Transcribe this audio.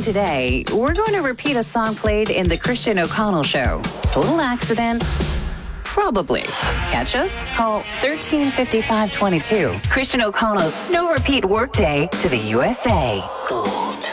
today, we're going to repeat a song played in the Christian O'Connell Show. Total accident? Probably. Catch us? Call 135522. Christian O'Connell's Snow Repeat Workday to the USA. Cool.